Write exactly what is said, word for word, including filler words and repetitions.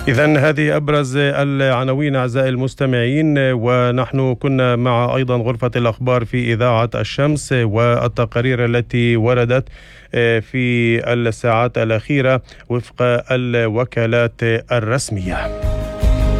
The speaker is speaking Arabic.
إذن هذه أبرز العناوين أعزائي المستمعين، ونحن كنا مع أيضا غرفة الأخبار في إذاعة الشمس والتقارير التي وردت في الساعات الأخيرة وفق الوكالات الرسمية.